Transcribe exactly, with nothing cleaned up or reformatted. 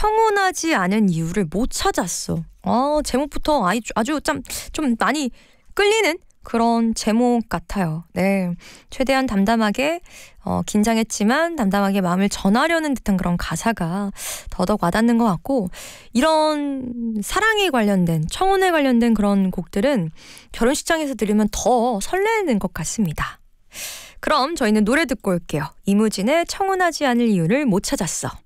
청혼하지 않은 이유를 못 찾았어. 어, 제목부터 아주, 아주 참, 좀 많이 끌리는 그런 제목 같아요. 네, 최대한 담담하게 어, 긴장했지만 담담하게 마음을 전하려는 듯한 그런 가사가 더더욱 와닿는 것 같고, 이런 사랑에 관련된, 청혼에 관련된 그런 곡들은 결혼식장에서 들으면 더 설레는 것 같습니다. 그럼 저희는 노래 듣고 올게요. 이무진의 청혼하지 않을 이유를 못 찾았어.